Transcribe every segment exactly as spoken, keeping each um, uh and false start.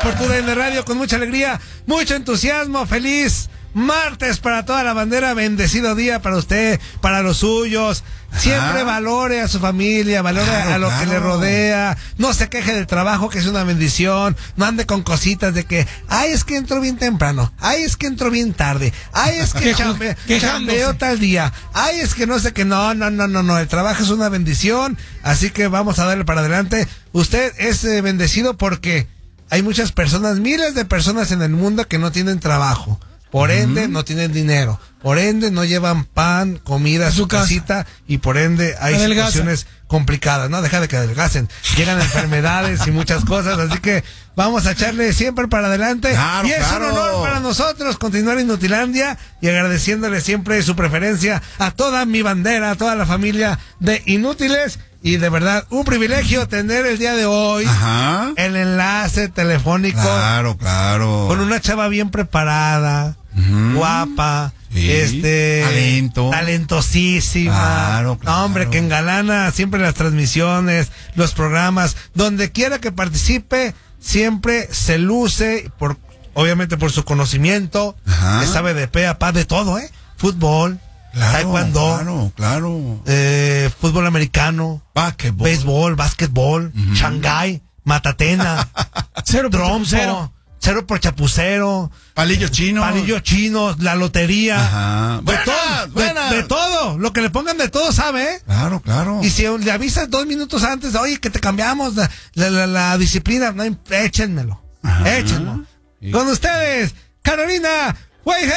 por tu D N Radio con mucha alegría, mucho entusiasmo, feliz martes para toda la bandera, bendecido día para usted, para los suyos. Siempre Ajá. valore a su familia, valore claro, a lo claro. que le rodea, no se queje del trabajo, que es una bendición, no ande con cositas de que, ay, es que entro bien temprano, ay, es que entro bien tarde, ay, es que chambe, chambeo tal día, ay, es que no sé qué, no, no, no, no, no, el trabajo es una bendición, así que vamos a darle para adelante. Usted es eh, bendecido porque hay muchas personas, miles de personas en el mundo que no tienen trabajo. Por ende, uh-huh. no tienen dinero. Por ende, no llevan pan, comida a su, su casita. Y por ende, hay Adelgaza. situaciones complicadas. No, deja de que adelgacen. Llegan enfermedades y muchas cosas. Así que vamos a echarle siempre para adelante. Claro, y es claro. un honor para nosotros continuar Inutilandia. Y agradeciéndole siempre su preferencia a toda mi bandera, a toda la familia de Inútiles. Y de verdad, un privilegio tener el día de hoy Ajá. el enlace telefónico. Claro, claro. Con una chava bien preparada, uh-huh. guapa, sí. este, talento, talentosísima. Claro, claro. No, hombre, que engalana siempre las transmisiones, los programas, donde quiera que participe, siempre se luce, por, obviamente por su conocimiento, Ajá. que sabe de pe a pa de todo, ¿eh? Fútbol. Claro, taekwondo, claro, claro. Eh, fútbol americano, Básquetbol. béisbol, básquetbol, uh-huh. Shanghái, matatena, cero trompo, cero. cero por chapucero, palillos chinos, palillos chinos, la lotería, Ajá. de Buenas, todo, buenas. De, de todo, lo que le pongan de todo, ¿sabe? ¿Eh? Claro, claro. Y si le avisas dos minutos antes, oye, que te cambiamos la, la, la, la disciplina, no, échenmelo, Ajá. échenlo. Sí. Con ustedes, Carolina Weihe.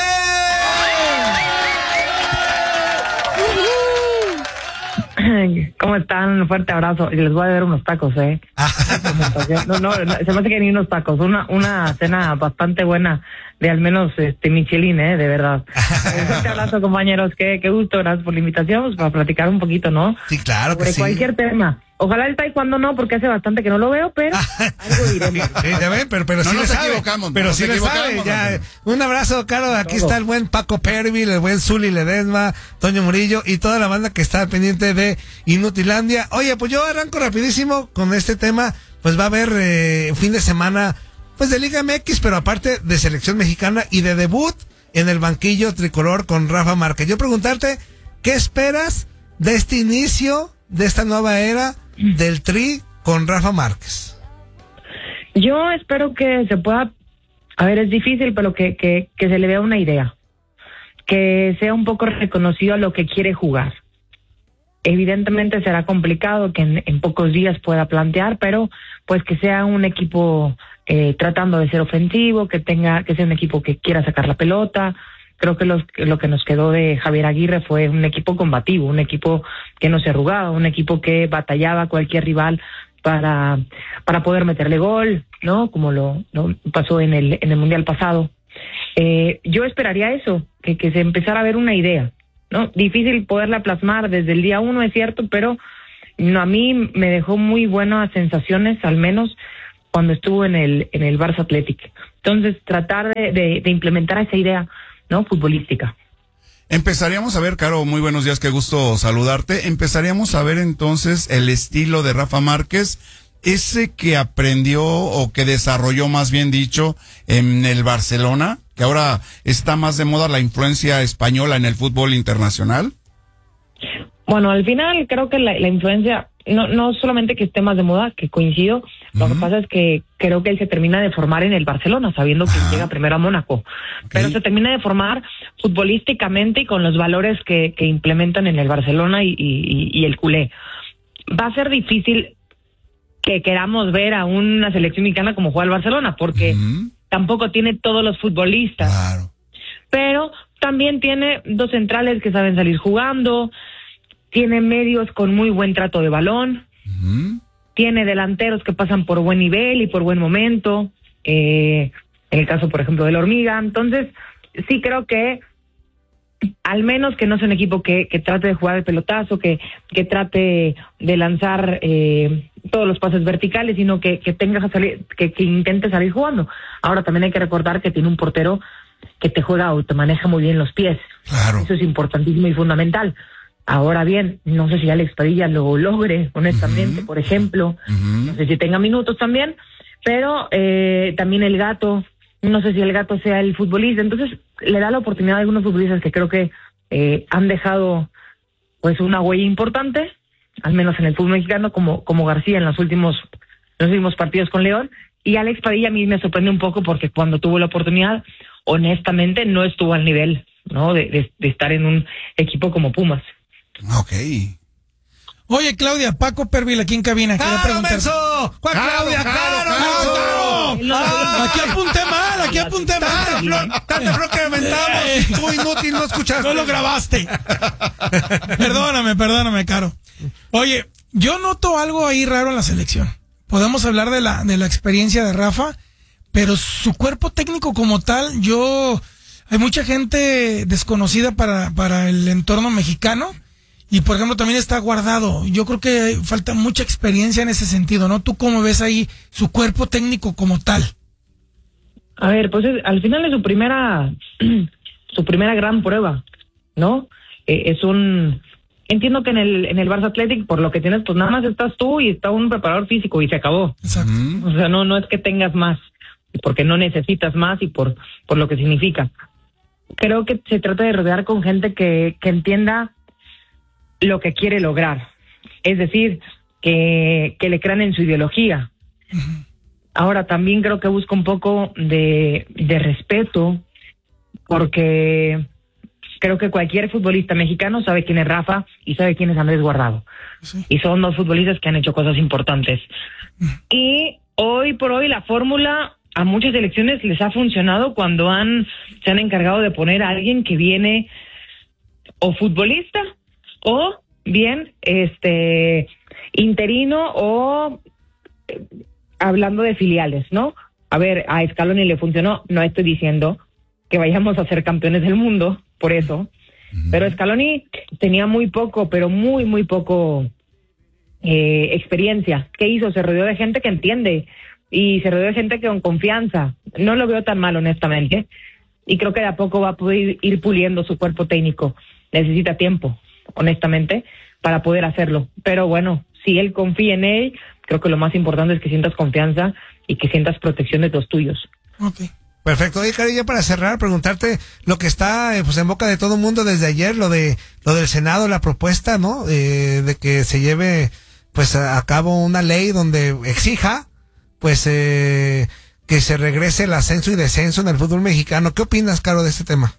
¿Cómo están? Un fuerte abrazo. Y les voy a dar unos tacos, ¿eh? No, no, se me hace que ni unos tacos. Una una cena bastante buena de al menos este Michelin, ¿eh? De verdad. Un fuerte abrazo, compañeros. Qué, qué gusto. Gracias por la invitación, pues, para platicar un poquito, ¿no? Sí, claro que Sobre sí. cualquier tema. Ojalá el taekwondo no, porque hace bastante que no lo veo, pero algo diremos. Sí, ya ven, pero, pero no sí nos le sabe. equivocamos. Pero no sí le sabe. Ya. Un abrazo, Caro. Aquí Todo. está el buen Paco Pervil, el buen Zuli Ledesma, Toño Murillo y toda la banda que está pendiente de Inutilandia. Oye, pues yo arranco rapidísimo con este tema. Pues va a haber eh, fin de semana, pues de Liga M X, pero aparte de selección mexicana y de debut en el banquillo tricolor con Rafa Márquez. Yo preguntarte, ¿qué esperas de este inicio, de esta nueva era del Tri con Rafa Márquez? Yo espero que se pueda, a ver, es difícil, pero que, que, que se le vea una idea, que sea un poco reconocido a lo que quiere jugar. Evidentemente será complicado que en, en pocos días pueda plantear, pero pues que sea un equipo eh, tratando de ser ofensivo, que tenga, que sea un equipo que quiera sacar la pelota. Creo que los, lo que nos quedó de Javier Aguirre fue un equipo combativo, un equipo que no se arrugaba, un equipo que batallaba a cualquier rival para para poder meterle gol, ¿no? Como lo, lo pasó en el en el Mundial pasado. Eh, yo esperaría eso, que, que se empezara a ver una idea, ¿no? Difícil poderla plasmar desde el día uno, es cierto, pero no, a mí me dejó muy buenas sensaciones, al menos cuando estuvo en el en el Barça Athletic. Entonces, tratar de, de, de implementar esa idea, ¿no? Futbolística. Empezaríamos a ver, Caro, muy buenos días, qué gusto saludarte. Empezaríamos a ver entonces el estilo de Rafa Márquez, ese que aprendió o que desarrolló, más bien dicho, en el Barcelona, que ahora está más de moda la influencia española en el fútbol internacional. Bueno, al final creo que la, la influencia, no no solamente que esté más de moda, que coincido, lo uh-huh. que pasa es que creo que él se termina de formar en el Barcelona, sabiendo que uh-huh. llega primero a Mónaco, okay. pero se termina de formar futbolísticamente y con los valores que, que implementan en el Barcelona y, y, y el culé. Va a ser difícil que queramos ver a una selección mexicana como juega el Barcelona, porque uh-huh. tampoco tiene todos los futbolistas, claro. pero también tiene dos centrales que saben salir jugando, tiene medios con muy buen trato de balón, uh-huh. tiene delanteros que pasan por buen nivel y por buen momento, eh, en el caso, por ejemplo, de la Hormiga. Entonces, sí creo que, al menos que no sea un equipo que, que trate de jugar el pelotazo, que, que trate de lanzar eh, todos los pases verticales, sino que, que tenga salir, que, que intente salir jugando. Ahora también hay que recordar que tiene un portero que te juega o te maneja muy bien los pies. Claro. Eso es importantísimo y fundamental. Ahora bien, no sé si Alex Padilla lo logre, honestamente, uh-huh. por ejemplo, uh-huh. no sé si tenga minutos también, pero eh, también el Gato, no sé si el Gato sea el futbolista, entonces le da la oportunidad a algunos futbolistas que creo que eh, han dejado pues una huella importante, al menos en el fútbol mexicano, como como García en los últimos en los últimos partidos con León, y Alex Padilla a mí me sorprende un poco porque cuando tuvo la oportunidad, honestamente no estuvo al nivel, ¿no? De, de, de estar en un equipo como Pumas. Ok. Oye, Claudia, Paco Pervil aquí en cabina. Quería ¡Claro, preguntar. menso! ¿Cuál Claro, Claudia? claro, ¡Claro, claro, menso! Ah, aquí apunté mal, aquí apunté Tanta mal. flor, tanta flor que aventamos Eh. y tú inútil no escuchaste. No lo grabaste. Perdóname, perdóname, Caro. Oye, yo noto algo ahí raro en la selección. Podemos hablar de la, de la experiencia de Rafa, pero su cuerpo técnico como tal, yo, hay mucha gente desconocida para, para el entorno mexicano. Y, por ejemplo, también está Guardado. Yo creo que falta mucha experiencia en ese sentido, ¿no? ¿Tú cómo ves ahí su cuerpo técnico como tal? A ver, pues es, al final es su primera, su primera gran prueba, ¿no? Eh, es un, entiendo que en el en el Barça Athletic, por lo que tienes, pues nada más estás tú y está un preparador físico y se acabó. Exacto. Mm. O sea, no no es que tengas más, porque no necesitas más y por por lo que significa. Creo que se trata de rodear con gente que que entienda lo que quiere lograr, es decir, que, que le crean en su ideología. Uh-huh. Ahora también creo que busca un poco de, de respeto, porque creo que cualquier futbolista mexicano sabe quién es Rafa y sabe quién es Andrés Guardado. Sí. Y son dos futbolistas que han hecho cosas importantes. Uh-huh. Y hoy por hoy la fórmula a muchas selecciones les ha funcionado cuando han se han encargado de poner a alguien que viene o futbolista o bien este interino o eh, hablando de filiales, ¿no? A ver, a Scaloni le funcionó, no estoy diciendo que vayamos a ser campeones del mundo, por eso, uh-huh. Pero Scaloni tenía muy poco, pero muy, muy poco eh, experiencia. ¿Qué hizo? Se rodeó de gente que entiende y se rodeó de gente que con confianza. No lo veo tan mal, honestamente, y creo que de a poco va a poder ir puliendo su cuerpo técnico. Necesita tiempo, honestamente, para poder hacerlo. Pero bueno, si él confía en él, creo que lo más importante es que sientas confianza y que sientas protección de los tuyos. Ok. Perfecto. Oye, Cari, ya para cerrar, preguntarte lo que está eh, pues en boca de todo el mundo desde ayer, lo de lo del Senado, la propuesta, ¿no? Eh, de que se lleve pues a, a cabo una ley donde exija pues eh, que se regrese el ascenso y descenso en el fútbol mexicano. ¿Qué opinas, Caro, de este tema?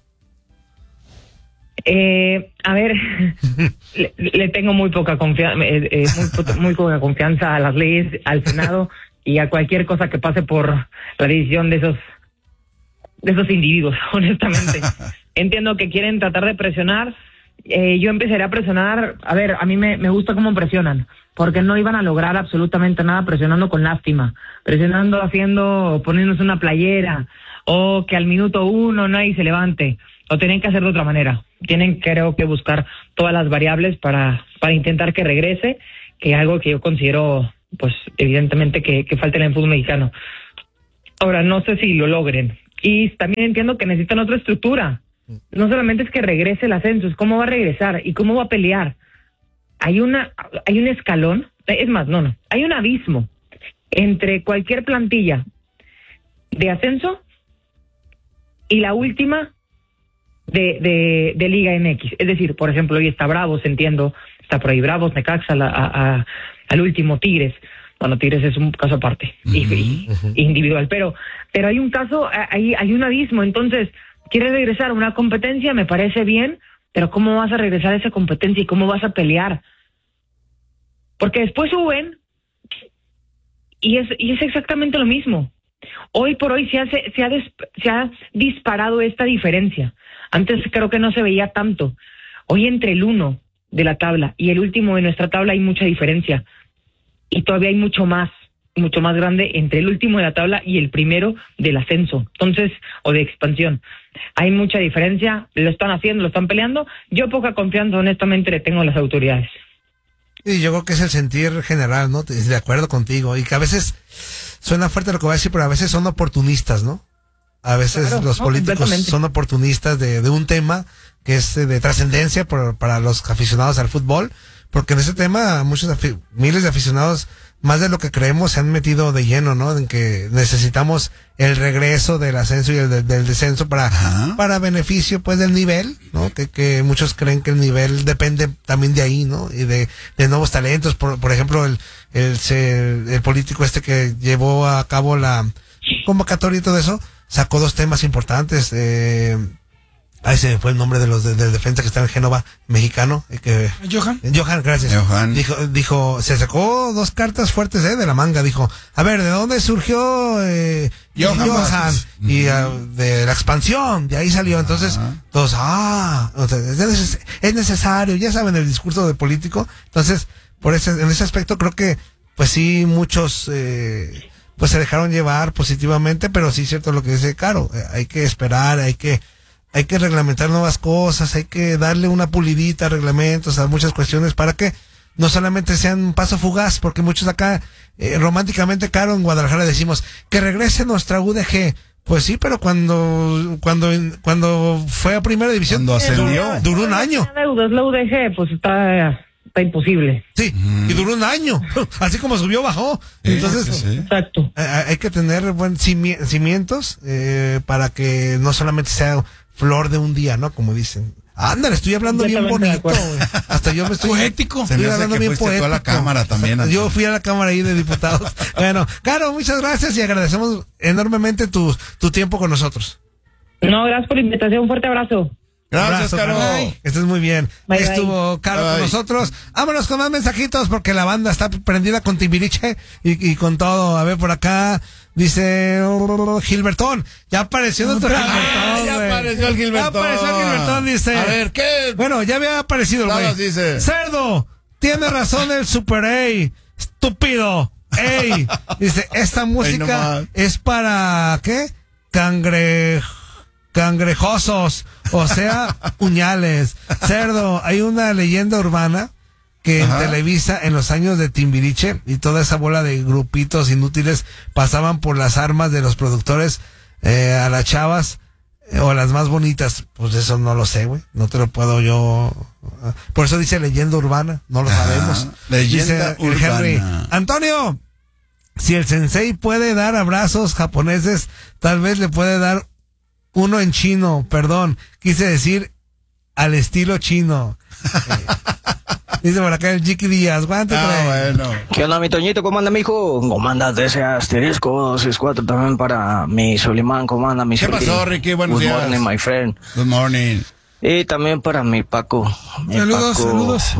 Eh, a ver, le, le tengo muy poca confianza, eh, eh, muy, muy poca confianza a las leyes, al Senado y a cualquier cosa que pase por la decisión de esos de esos individuos, honestamente. Entiendo que quieren tratar de presionar. Eh, yo empezaré a presionar. A ver, a mí me, me gusta cómo presionan, porque no iban a lograr absolutamente nada presionando con lástima, presionando haciendo, poniéndose una playera, o que al minuto uno nadie se levante. Lo tienen que hacer de otra manera. Tienen, creo que, buscar todas las variables para para intentar que regrese, que es algo que yo considero, pues, evidentemente que, que falta en el fútbol mexicano. Ahora, no sé si lo logren. Y también entiendo que necesitan otra estructura. No solamente es que regrese el ascenso, es cómo va a regresar y cómo va a pelear. Hay una, hay un escalón, es más, no, no, hay un abismo entre cualquier plantilla de ascenso y la última de, de, de Liga M X. Es decir, por ejemplo, hoy está Bravos, entiendo, está por ahí Bravos, Necaxa, la, a, a, al último Tigres. Bueno, Tigres es un caso aparte, uh-huh, y, y, uh-huh. individual, pero pero hay un caso, hay, hay un abismo. Entonces, ¿quieres regresar a una competencia? Me parece bien, pero ¿cómo vas a regresar a esa competencia y cómo vas a pelear? Porque después suben y es y es exactamente lo mismo. Hoy por hoy se, hace, se, ha des, se ha disparado esta diferencia. Antes creo que no se veía tanto. Hoy entre el uno de la tabla y el último de nuestra tabla hay mucha diferencia. Y todavía hay mucho más, mucho más grande entre el último de la tabla y el primero del ascenso, entonces, o de expansión. Hay mucha diferencia, lo están haciendo, lo están peleando. Yo poca confianza, honestamente, le tengo a las autoridades. Y yo creo que es el sentir general, ¿no? De acuerdo contigo. Y que a veces suena fuerte lo que voy a decir, pero a veces son oportunistas, ¿no? A veces claro, los no, políticos son oportunistas de, de un tema que es de trascendencia para los aficionados al fútbol, porque en ese tema muchos afi- miles de aficionados más de lo que creemos se han metido de lleno, ¿no? En que necesitamos el regreso del ascenso y el de, del descenso para, Ajá. para beneficio, pues, del nivel, ¿no? Que, que muchos creen que el nivel depende también de ahí, ¿no? Y de, de nuevos talentos. Por, por ejemplo, el, el, el, el político este que llevó a cabo la convocatoria y todo eso, sacó dos temas importantes, eh, ahí se me fue el nombre de los de, de defensa que está en Génova, mexicano. Eh, que, Johan. Johan, gracias. Johan. Dijo, dijo, se sacó dos cartas fuertes eh, de la manga. Dijo, a ver, ¿de dónde surgió eh, Johan? Johan y uh, de la expansión, de ahí salió. Entonces, uh-huh. todos, ah, o sea, es, es necesario, ya saben el discurso de político. Entonces, por ese, en ese aspecto creo que, pues sí, muchos, eh, pues se dejaron llevar positivamente, pero sí es cierto lo que dice Caro, eh, hay que esperar, hay que Hay que reglamentar nuevas cosas, hay que darle una pulidita a reglamentos, a muchas cuestiones para que no solamente sean un paso fugaz, porque muchos acá, eh, románticamente, Caro, en Guadalajara decimos que regrese nuestra U D G. Pues sí, pero cuando cuando cuando fue a primera división, cuando ascendió, duró, duró un año. Deudas, la U D G, pues está, está imposible. Sí, mm. y duró un año. Así como subió, bajó. Sí, Entonces, sí, sí. Exacto. Eh, hay que tener buen cimi- cimientos eh, para que no solamente sea flor de un día, ¿no? Como dicen. Ándale, estoy hablando bien bonito. Hasta yo me estoy poético. Se me hace que fuiste poético. tú a la cámara también. Yo fui a la cámara ahí de diputados. Bueno, Caro, muchas gracias y agradecemos enormemente tu, tu tiempo con nosotros. No, gracias por la invitación. Un fuerte abrazo. Gracias, Caro. Estés muy bien. Bye, Estuvo bye. Caro Bye. con nosotros. Vámonos con más mensajitos porque la banda está prendida con Timbiriche y, y con todo. A ver, por acá dice oh, Gilbertón. Ya apareció nuestro Gilbertón. Ya güey. apareció el Gilbertón. Ya apareció el Gilbertón, dice. A ver, ¿qué? Bueno, ya había aparecido el güey. Nada, dice. Cerdo, tiene razón el Super A. Estúpido. Ey. Dice, esta música es para, ¿qué? Cangrejo. Cangrejosos, o sea, puñales. Cerdo, hay una leyenda urbana que Ajá. en Televisa, en los años de Timbiriche y toda esa bola de grupitos inútiles pasaban por las armas de los productores eh, a las chavas eh, o a las más bonitas. Pues eso no lo sé, güey. No te lo puedo yo. Por eso dice leyenda urbana, no lo Ajá. sabemos. Leyenda dice el Henry. urbana. Antonio, si el sensei puede dar abrazos japoneses, tal vez le puede dar uno en chino, perdón, quise decir al estilo chino. Eh, dice por acá el Jiki Díaz, guante ah, bueno. ¿Qué onda, mi Toñito? ¿Cómo anda, mijo? ¿Cómo andas de ese asterisco dos seis cuatro también para mi Solimán? ¿Cómo anda, mi ¿Qué Soli? pasó, Ricky? Buenos Good días. morning, my friend. Good morning. Y también para mi Paco. Mi saludos, Paco saludos.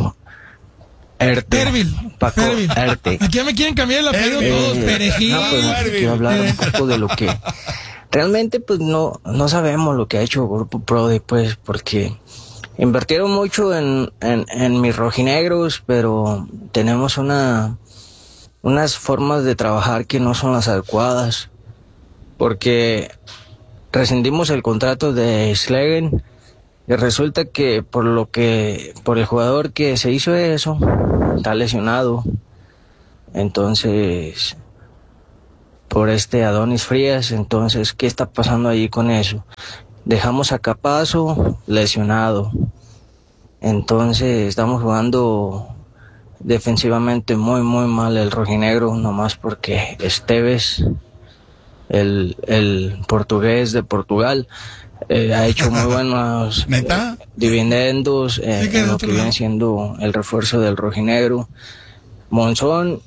Erte. Ervil. Paco Ervil. Erte. Aquí ya me quieren cambiar el apellido Eh, todos, perejil. No, pues, quiero hablar un poco de lo que... Realmente, pues, no, no sabemos lo que ha hecho Grupo Prodi, pues, porque invirtieron mucho en, en, en mis rojinegros, pero tenemos una, unas formas de trabajar que no son las adecuadas, porque rescindimos el contrato de Slegen y resulta que por lo que, por el jugador que se hizo eso, está lesionado. Entonces, por este Adonis Frías, entonces, ¿qué está pasando allí con eso? Dejamos a Capazo lesionado, entonces estamos jugando defensivamente muy muy mal el rojinegro, nomás porque Esteves, el, el portugués de Portugal, eh, ha hecho muy buenos eh, dividendos eh, sí, que en lo que lado. viene siendo el refuerzo del rojinegro. Monzón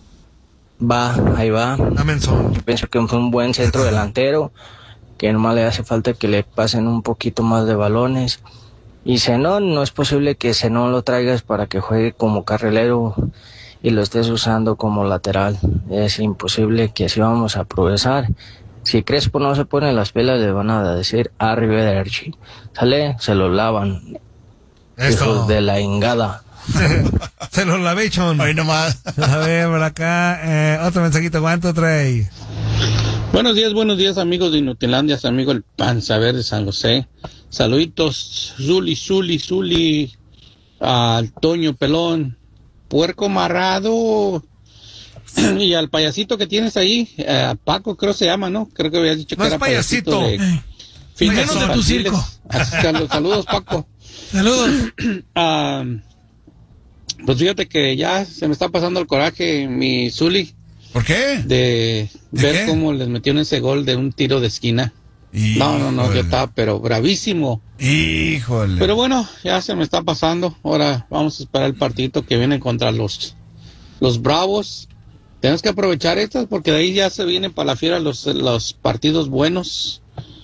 va, ahí va. Amenzón. Yo pienso que fue un buen centro delantero, que nomás le hace falta que le pasen un poquito más de balones. Y Zenón, no es posible que Zenón lo traigas para que juegue como carrilero y lo estés usando como lateral. Es imposible, que así vamos a progresar. Si Crespo no se pone las pelas, le van a decir arrivederci. Sale, se lo lavan. Esto. Hijos de la ingada. Se los lavé, chon. Hoy nomás. A ver, por acá, eh, otro mensajito, ¿cuánto trae? Buenos días, buenos días, amigos de Inutilandia, amigo el Panza Verde San José. Saluditos, Zuli, Zuli, Zuli, al Toño Pelón, Puerco Marrado, y al payasito que tienes ahí, eh, Paco creo se llama, ¿no? Creo que habías dicho no que es era payasito. payasito de Eh, fiestas menos de tu circo. infantiles. Saludos, saludos, Paco. Saludos. Ah, Pues fíjate que ya se me está pasando el coraje, mi Zuli. ¿Por qué? De, ¿De ver qué? cómo les metieron ese gol de un tiro de esquina. No, no, no, yo Híjole. estaba pero bravísimo. Híjole. Pero bueno, ya se me está pasando. Ahora vamos a esperar el partidito que viene contra los, los Bravos. Tenemos que aprovechar estas porque de ahí ya se vienen para la fiera los, los partidos buenos.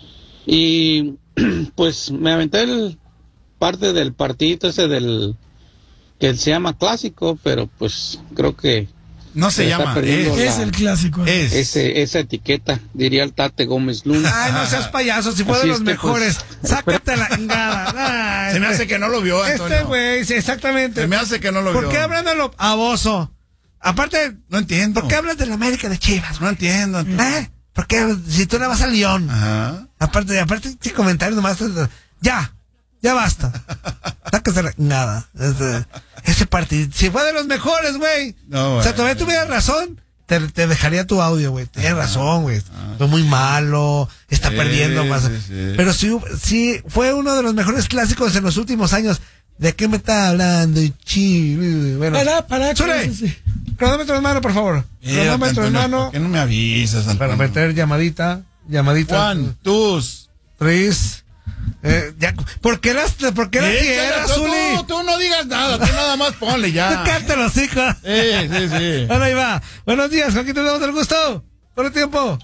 Y pues me aventé el parte del partidito ese del que se llama clásico, pero pues creo que No se se está llama, perdiendo es. Es la- el clásico. Es. ese, esa etiqueta, diría el Tate Gómez Luna. Ay, no seas payaso, si fue Así de los es que, mejores. pues, Sácate la chingada. Ay, Se me este- hace que no lo vio, Antonio. Este güey, sí, exactamente. Se me hace que no lo ¿Por vio. qué hablan de lo baboso? Aparte, No entiendo. ¿por qué hablas de la América de Chivas? No entiendo. Antonio. ¿Eh? ¿Por qué? Si tú le vas al León. Ajá. Aparte, aparte, qué comentario nomás. Ya, ya basta. Sácate la nada. Ese, ese partido, si fue de los mejores, güey. No, o sea, güey. todavía tuvieras razón. Te, te dejaría tu audio, güey. Tienes razón, güey. Fue muy malo. Está Sí, perdiendo más. sí, sí. Pero sí, sí, fue uno de los mejores clásicos en los últimos años. ¿De qué me está hablando? Chi, bueno. Para, para, Zule, sí, sí. cronómetro en mano, por favor. Mírate, Cronómetro en Antonio, mano. ¿por qué no me avisas, Antonio? Para meter llamadita. Llamadita. One, dos. Tres. Eh, ya, ¿Por qué las, por qué las Échale, cierras, tú, Zuli? tú, tú no digas nada, tú nada más ponle ya. Cállate los hijos. Sí, sí, sí. Bueno, ahí va. Buenos días, ¿con quién tenemos el gusto? Por el tiempo.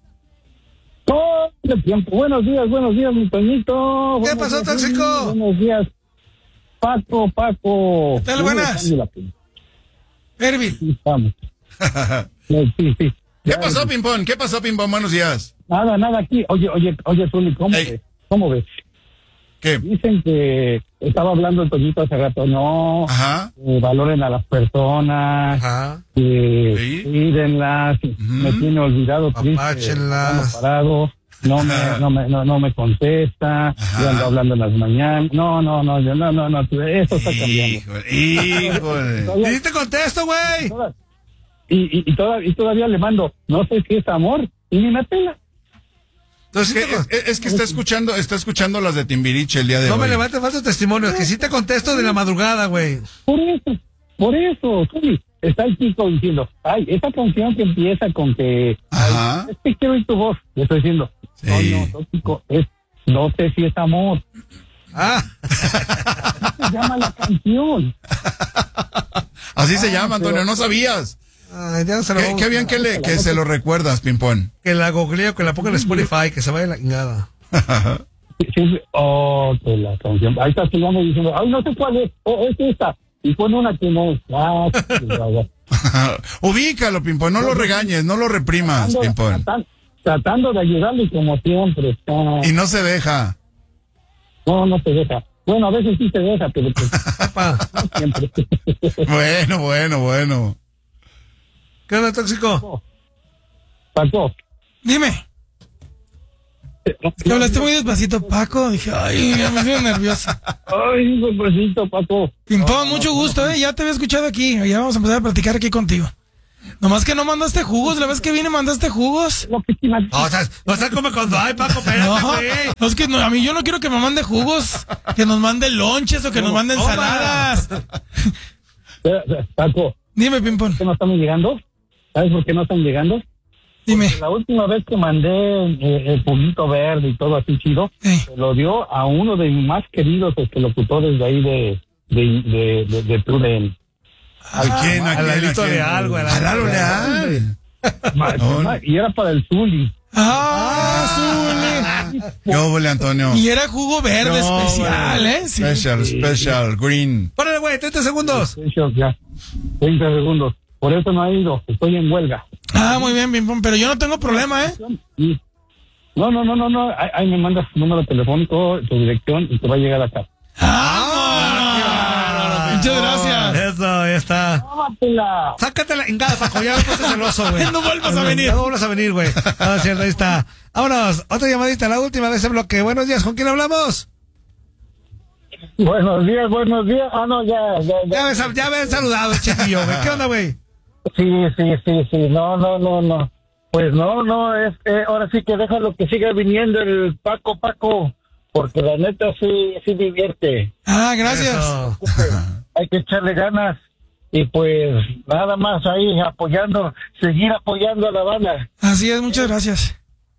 Todo el tiempo. Buenos días, buenos días, mi Toñito. ¿Qué Buenos pasó, días, tóxico? Buenos días. Paco, Paco. ¿Qué tal, buenas? Sí, Ervin. estamos. Sí, sí, sí. ¿Qué Ya, pasó, Pimpón? ¿Qué pasó, Pimpón? Buenos días. Nada, nada aquí. Oye, oye, oye, Zuli, ¿cómo Ey. ves? ¿Cómo ves? ¿Qué? Dicen que estaba hablando el Toñito hace rato, no, Ajá. eh, valoren a las personas, Ajá. que Sí. cuídenlas, me tiene olvidado, triste, Apáchenlas. estamos parados, no me, no me, no, no me contesta, Ajá. yo ando hablando en las mañanas, no, no, no, yo, no, no, no, eso está cambiando. Híjole, híjole. Todavía- Y te contesto, güey. toda- y, y, y, toda- y todavía le mando, no sé si es amor, y ni me pela. Entonces, Es sí que, te con- es, es que está escuchando, está escuchando las de Timbiriche el día de no hoy. me levantes falsos testimonios, que sí te contesto de la madrugada, güey. Por eso, por eso, sí, está el chico diciendo, ay, esa canción que empieza con que, Ajá. es que quiero oír tu voz, le estoy diciendo, Sí. no, no, tóxico, es, no sé si es amor, Ah, se llama la canción. Así se llama, Antonio, pero- no sabías. ah, ya se lo Qué, vamos- qué bien que, le, que se lo recuerdas, Pimpón. Que la googleo, que la ponga en Spotify, que se vaya la chingada. Sí, sí, oh, que la canción, ahí está su llamo diciendo, ay, no sé cuál es, oh, es esta, y pone una que no es, ah, chingada. Ubícalo, Pimpón, no lo regañes, no lo reprimas, tratando, Pimpón. tratan- tratando de ayudarle como siempre, está, Y no se deja. no, no se deja. Bueno, a veces sí se deja, pero pues, Papá, no siempre. Bueno, bueno, bueno. ¿qué onda, tóxico? Paco. Dime. Que hablaste muy despacito, Paco. Dije, ay, ya me siento nervioso. Ay, pobrecito, Paco. Pimpón, mucho gusto, ¿eh? Ya te había escuchado aquí. Ya vamos a empezar a platicar aquí contigo. Nomás que no mandaste jugos. La vez que vine mandaste jugos. Lo que sí me- No, o sea, no seas como cuando hay, Paco, espérate, No, güey. no, es que no, a mí yo no quiero que me mande jugos. Que nos mande lonches o que nos mande ensaladas. Espera, espera, Paco, Dime, Pimpón. ¿por qué no están llegando? ¿Sabes por qué no están llegando? Dime. La última vez que mandé eh, el puntito verde y todo así chido, Sí. se lo dio a uno de mis más queridos este, locutores de ahí de de de de, de Truden. ¿A quién? ¿A Al quién? ladito ¿A quién? de algo, al Al ladito Lalo de Leal. Ma- No. ma- Y era para el Zuli. Ah, Zuli. ¿Qué óvole, Antonio? Y era jugo verde No, especial, ¿eh? Sí. Special, special, green. Párale, güey, treinta segundos. Eso, ya. treinta segundos. Por eso no ha ido. Estoy en huelga. Ah, muy bien, Pimpón. Pero yo no tengo problema, ¿eh? Y- No, no, no, no, no. Ahí, ahí me mandas tu número telefónico, tu dirección y te va a llegar acá. ¡Ah! Muchas gracias. Eso, ya está. ¡Tómatela! Sácatela, ingada, Paco, ya me puse celoso, güey. No vuelvas a venir. No vuelvas a venir, güey. No, es cierto, ahí está. Vámonos, otra llamadita, la última de ese bloque. Buenos días, ¿con quién hablamos? Buenos días, buenos días. Ah, no, ya, ya, Ya ya. me, ya me han saludado, el chiquillo, güey. ¿Qué onda, güey? Sí, sí, sí, sí. No, no, no, no. Pues no, no, es que ahora sí que déjalo que siga viniendo el Paco, Paco. Porque la neta sí, sí divierte. Ah, gracias. Eso. hay que echarle ganas y pues nada más ahí apoyando, seguir apoyando a la banda. Así es, muchas gracias.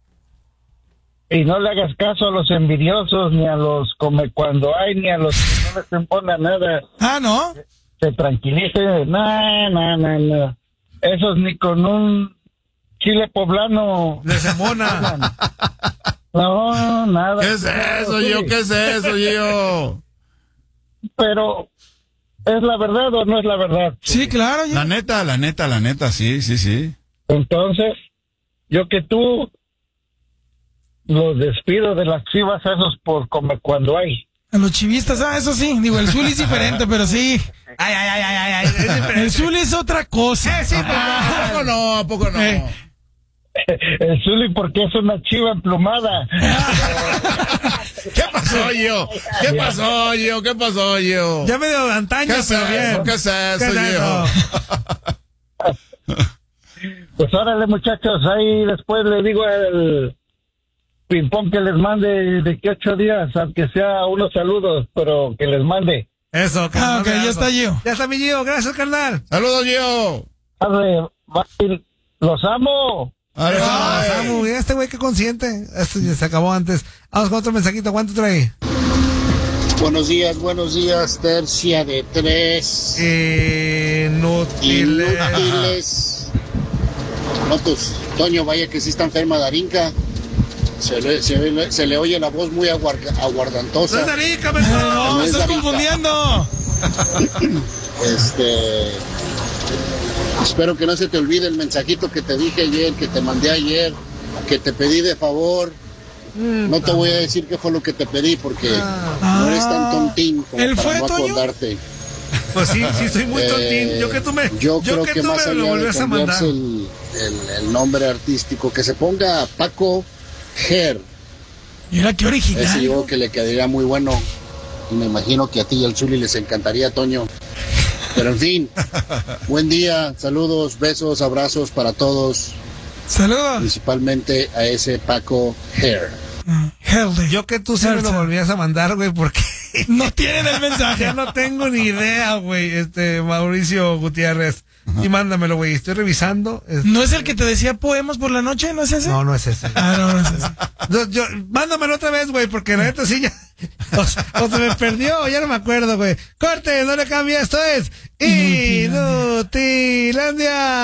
Y no le hagas caso a los envidiosos, ni a los come cuando hay, ni a los que no les impone nada. Ah, ¿no? Se tranquilice, no, no, no, no. Esos ni con un chile poblano. Les emona. No, nada. ¿Qué es eso, yo? ¿Qué es eso, yo? Pero, ¿es la verdad o no es la verdad? Sí, claro. La neta, la neta, la neta, sí, sí, sí. Entonces, yo que tú los despido de las chivas a esos por como cuando hay. A los chivistas, ah, eso sí. Digo, el Zuli es diferente, pero sí. Ay, ay, ay, ay, ay, ay. Es diferente. El Zuli es otra cosa. Eh, sí, pero ¿A poco no? ¿A poco no? Eh. El Zuli porque es una chiva emplumada. ¿Qué pasó, yo? ¿Qué pasó, yo? ¿Qué pasó, yo? Ya medio de antaño, ¿Qué es pero bien. eso? ¿Qué es eso, ¿Qué es yo? eso? Pues órale, muchachos, ahí después le digo al ping-pong que les mande de que ocho días, aunque sea unos saludos, pero que les mande. Eso, carnal. Ah, ok, ya está Gio. Ya está mi Gio, gracias, carnal. Saludos, yo. Arre, bye, los amo. Vale, Ah, bye. Samu, mira este güey que consciente. Este ya se acabó antes. Vamos con otro mensajito. ¿Cuánto trae? Buenos días, buenos días, tercia de tres. Inútiles. Inútiles. No, pues, Toño, vaya que sí está enferma Darinka. Se le, se, le, se le oye la voz muy aguar, aguardantosa. ¡No es Darinka, Eh, menso! no, me estás confundiendo. Este. Espero que no se te olvide el mensajito que te dije ayer, que te mandé ayer, que te pedí de favor. No te voy a decir qué fue lo que te pedí porque no eres tan tontín como ¿Él para fue, no Toño? acordarte. Pues sí, sí, soy muy tontín. Eh, Yo que tú me, yo yo creo que que tú más me lo allá de volvías a mandar. cambiarse el, el, el nombre artístico, que se ponga Paco Ger. Mira qué Ese original. yo creo que le quedaría muy bueno. Y me imagino que a ti y al Zuli les encantaría, Toño. Pero en fin, buen día, saludos, besos, abrazos para todos, Saludos. principalmente a ese Paco Ger. Healthy. Yo que tú sí me lo volvías a mandar, güey, porque No tienen el mensaje. ya no tengo ni idea, güey, este, Mauricio Gutiérrez. Y mándamelo, güey, estoy revisando. Es- ¿No es el que te decía poemas por la noche? ¿No es ese? No, no es ese. Ah, no, no es ese. Yo, yo- mándamelo otra vez, güey, porque la neta sí ya. O, o se me perdió, ya no me acuerdo, güey. Corte, no le cambia, esto es Inutilandia. Inutilandia.